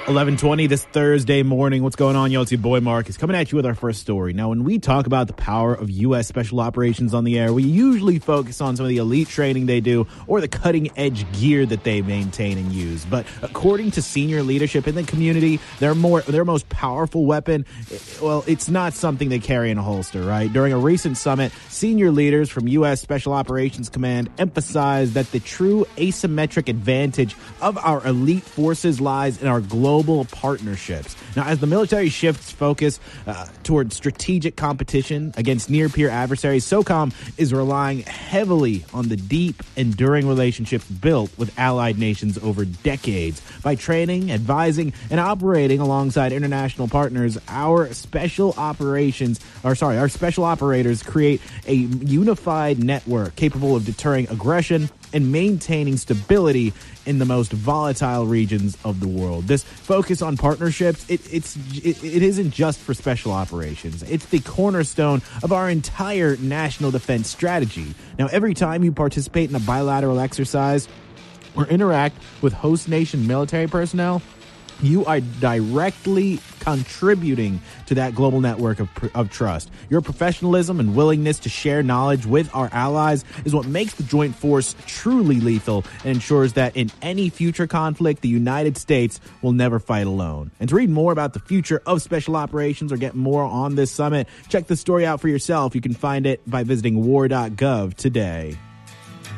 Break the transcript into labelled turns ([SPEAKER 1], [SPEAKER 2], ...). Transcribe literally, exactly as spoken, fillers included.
[SPEAKER 1] eleven twenty this Thursday morning. What's going on, y'all? It's your boy Marcus coming at you with our first story. Now, when we talk about the power of U S Special Operations on the air, we usually focus on some of the elite training they do or the cutting-edge gear that they maintain and use. But according to senior leadership in the community, their more their most powerful weapon, well, it's not something they carry in a holster, right? During a recent summit, senior leaders from U S Special Operations Command emphasized that the true asymmetric advantage of our elite forces lies in our global Global partnerships. Now, as the military shifts focus uh, toward strategic competition against near-peer adversaries, SOCOM is relying heavily on the deep, enduring relationships built with allied nations over decades. By training, advising, and operating alongside international partners, our special operations, or sorry, our special operators create a unified network capable of deterring aggression and maintaining stability in the most volatile regions of the world. This focus on partnerships, it, it's, it, it isn't just for special operations. It's the cornerstone of our entire national defense strategy. Now, every time you participate in a bilateral exercise or interact with host nation military personnel, you are directly contributing to that global network of, of trust. Your professionalism and willingness to share knowledge with our allies is what makes the joint force truly lethal and ensures that in any future conflict, the United States will never fight alone. And to read more about the future of special operations or get more on this summit, check the story out for yourself. You can find it by visiting war dot gov today.